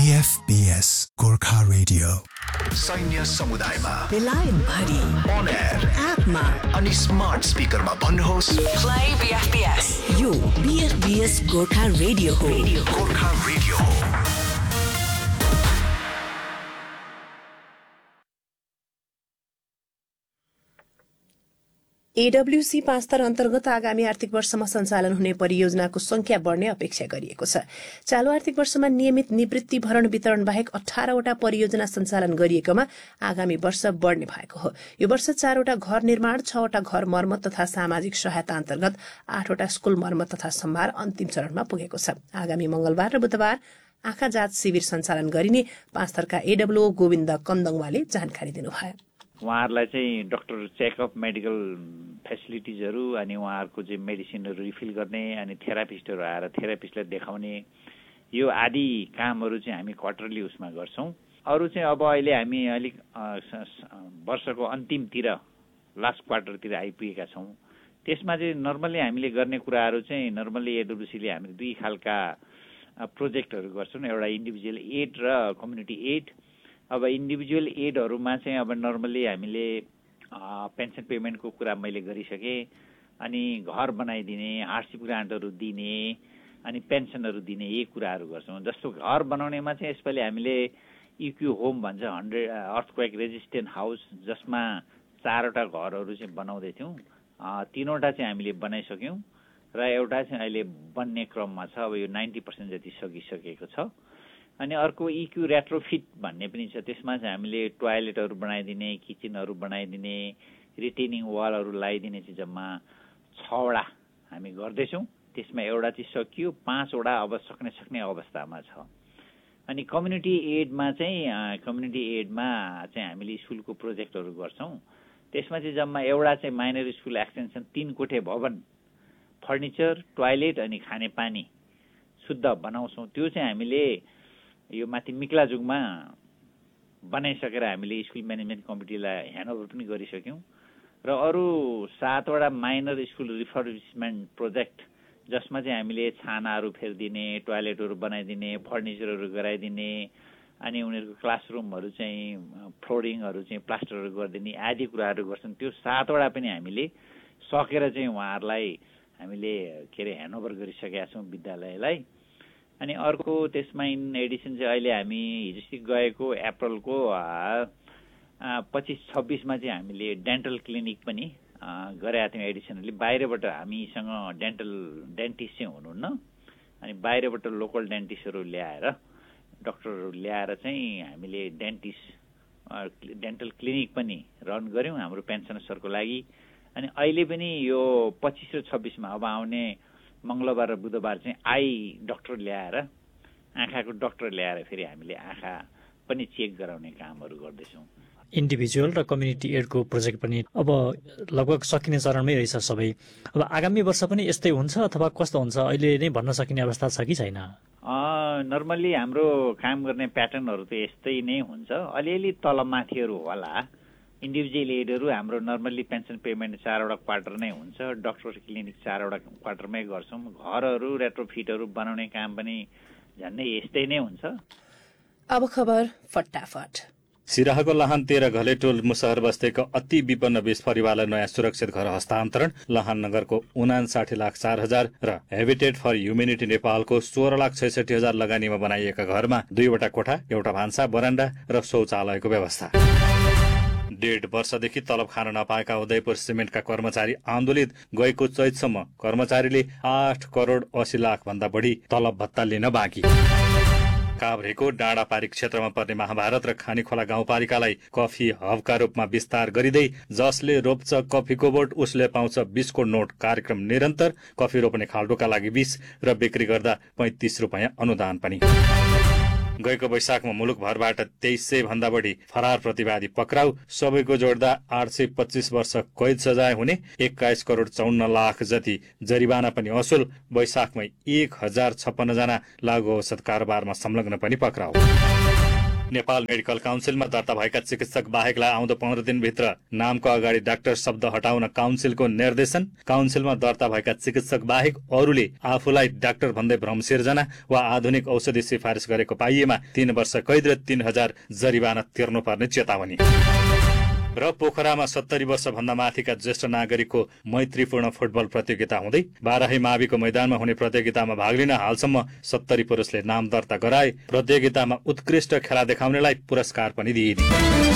VFBS Gorkha radio सैन्य समुदायमा बेलायत भरि on air एपमा अनि स्मार्ट स्पिकरमा भन्नुहोस् प्ले VFBS यो VFBS गोर्खा रेडियो हो गोर्खा रेडियो हो। AWC 5 स्तर अन्तर्गत आगामी आर्थिक वर्षमा सञ्चालन हुने परियोजनाको संख्या बढ्ने अपेक्षा गरिएको छ। चालू आर्थिक वर्षमा नियमित निवृत्ति भरण वितरण बाहेक 18 वटा परियोजना सञ्चालन गरिएकोमा आगामी वर्ष बढ्ने भएको हो। यो वर्ष 4 वटा घर निर्माण, 6 वटा घर मर्मत तथा सामाजिक सहायता अन्तर्गत 8 वटा स्कूल मर्मत तथा सम्भार अन्तिम चरणमा पुगेको छ। आगामी मंगलबार र बुधबार आँखा जाँच शिविर सञ्चालन गरिने 5 स्तरका AWO गोविन्द कन्दङवाले जानकारी दिनुभयो। उहाँहरूलाई चाहिँ डक्टर चेकअप, मेडिकल फेसिलिटिजहरू अनि उहाँहरूको चाहिँ मेडिसिनहरू रिफिल गर्ने अनि थेरापिस्टहरू आएर थेरापिस्टलाई देखाउने यो आदि कामहरू चाहिँ हामी क्वार्टरली उसमा गर्छौँ। अरू चाहिँ अब अहिले हामी अलिक वर्षको अन्तिमतिर लास्ट क्वार्टरतिर आइपुगेका छौँ। त्यसमा चाहिँ नर्मल्ली हामीले गर्ने कुराहरू चाहिँ नर्मल्ली AWCले हामीले दुई खालका प्रोजेक्टहरू गर्छौँ, एउटा इन्डिभिजुअल एड र कम्युनिटी एड। अब इन्डिभिजुअल एडहरूमा चाहिँ अब नर्मल्ली हामीले पेन्सन पेमेन्टको कुरा मैले गरिसकेँ, अनि घर बनाइदिने, हार्डसिप ग्रान्टहरू दिने अनि पेन्सनहरू दिने यही कुराहरू गर्छौँ। जस्तो घर बनाउनेमा चाहिँ यसपालि हामीले इक्यू होम भन्छ, 100 अर्थक्वेक रेजिस्टेन्ट हाउस, जसमा 4 वटा घरहरू चाहिँ बनाउँदैथ्यौँ। 3 वटा चाहिँ हामीले बनाइसक्यौँ र एउटा चाहिँ अहिले बन्ने क्रममा छ। अब यो 90% जति सकिसकेको छ। अनि अर्को इक्यू रेट्रोफिट भन्ने पनि छ, त्यसमा चाहिँ हामीले टोयलेटहरू बनाइदिने, किचनहरू बनाइदिने, रिटेनिङ वालहरू लगाइदिने चाहिँ जम्मा 6 वटा हामी गर्दैछौँ। त्यसमा एउटा चाहिँ सकियो, 5 वटा अब सक्ने अवस्थामा छ। अनि कम्युनिटी एडमा चाहिँ हामीले स्कुलको प्रोजेक्टहरू गर्छौँ। त्यसमा चाहिँ जम्मा एउटा चाहिँ माइनर स्कुल एक्सटेन्सन 3 कोठे भवन, फर्निचर, टोयलेट अनि खानेपानी शुद्ध बनाउँछौँ। त्यो चाहिँ हामीले यो माथि मिक्लाजुङमा बनाइसकेर हामीले स्कुल म्यानेजमेन्ट कमिटीलाई ह्यान्डओभर पनि गरिसक्यौँ। र अरू 7 वटा माइनर स्कुल रिफर्बिसमेन्ट प्रोजेक्ट, जसमा चाहिँ हामीले छानाहरू फेरिदिने, टोयलेटहरू बनाइदिने, फर्निचरहरू गराइदिने अनि उनीहरूको क्लासरुमहरू चाहिँ फ्लोरिङहरू चाहिँ प्लास्टरहरू गरिदिने आदि कुराहरू गर्छन्। त्यो 7 वटा पनि हामीले सकेर चाहिँ उहाँहरूलाई हामीले ह्यान्डओभर गरिसकेका छौँ विद्यालयलाई। अनि अर्को त्यसमा इन एडिसन चाहिँ अहिले हामी हिजोस्ति गएको अप्रिलको 25-26मा चाहिँ हामीले डेन्टल क्लिनिक पनि गरेका थियौँ एडिसनली। बाहिरबाट हामीसँग डेन्टिस्ट चाहिँ हुनुहुन्न, अनि बाहिरबाट लोकल डेन्टिस्टहरू ल्याएर, डक्टरहरू ल्याएर चाहिँ हामीले डेन्टल क्लिनिक पनि रन गऱ्यौँ हाम्रो पेन्सनर्सहरूको लागि। अनि अहिले पनि यो 25 र 26मा अब आउने मंगलबार र बुधबार चाहिँ आई डक्टर ल्याएर, आँखाको डक्टर ल्याएर फेरि हामीले आँखा पनि चेक गराउने कामहरू गर्दैछौँ। इन्डिभिजुअल र कम्युनिटी एडको प्रोजेक्ट पनि अब लगभग सकिने चरणमै रहेछ सबै। अब आगामी वर्ष पनि यस्तै हुन्छ अथवा कस्तो हुन्छ अहिले नै भन्न सकिने अवस्था छ कि छैन? नर्मल्ली हाम्रो काम गर्ने प्याटर्नहरू त यस्तै नै हुन्छ। अलिअलि तलमाथिहरू होला। इन्डिभिजुअल एडहरू हाम्रो नर्मल्ली पेन्सन पेमेन्ट 4 वटा क्वार्टर नै हुन्छ। डक्टर क्लिनिक 4 वटा क्वार्टरमै गर्छौँ। घरहरू रेट्रोफिटहरू बनाउने काम पनि झन्डै यस्तै नै हुन्छ। अब खबर फटाफट। सिराहाको लाहान 13 घलेटोल मुसहर बस्तीको अति विपन्न 20 परिवारलाई नयाँ सुरक्षित घर हस्तान्तरण। लाहान नगरको 59,04,000 र हेबिटेट फर ह्युमेनिटी नेपालको 16,66,000 लगानीमा बनाइएका घरमा 2 वटा कोठा, एउटा भान्सा, बरान्डा र शौचालयको व्यवस्था। 1.5 वर्षदेखि तलब खान नपाएका उदयपुर सिमेन्टका कर्मचारी आन्दोलित। गएको चैतसम्म कर्मचारीले 8 करोड 80 लाख भन्दा बढी तलब भत्ता लिन बाँकी। काभ्रेको डाँडापारी क्षेत्रमा पर्ने महाभारत र खानीखोला गाउँपालिकालाई कफी हबका रूपमा विस्तार गरिँदै जसले रोप्छ कफीको बोट उसले पाउँछ 20 को नोट कार्यक्रम निरन्तर। कफी रोप्ने खाल्डोका लागि 20 र बिक्री गर्दा 35 रुपियाँ अनुदान पनि। गएको वैशाखमा मुलुकभरबाट 2300 भन्दा बढी फरार प्रतिवादी पक्राउ। सबैको जोड्दा 825 वर्ष कैद सजाय हुने, 21 करोड 54 लाख जति जरिवाना पनि असुल। वैशाखमै 1056 जना लागु औषध कारोबारमा संलग्न पनि पक्राउ। नेपाल मेडिकल काउन्सिलमा दर्ता भएका चिकित्सक बाहेकलाई आउँदो 15 दिनभित्र नामको अगाडि डाक्टर शब्द हटाउन काउन्सिलको निर्देशन। काउन्सिलमा दर्ता भएका चिकित्सक बाहेक अरूले आफूलाई डाक्टर भन्दै भ्रम सिर्जना वा आधुनिक औषधि सिफारिस गरेको पाइएमा 3 वर्ष कैद र 3000 जरिवाना तिर्नुपर्ने चेतावनी। र पोखरामा 70 वर्षभन्दा माथिका ज्येष्ठ नागरिकको मैत्रीपूर्ण फुटबल प्रतियोगिता हुँदै बाराही माविको मैदानमा हुने प्रतियोगितामा भाग लिन हालसम्म 70 पुरुषले नाम दर्ता गराए। प्रतियोगितामा उत्कृष्ट खेला देखाउनेलाई पुरस्कार पनि दिइने।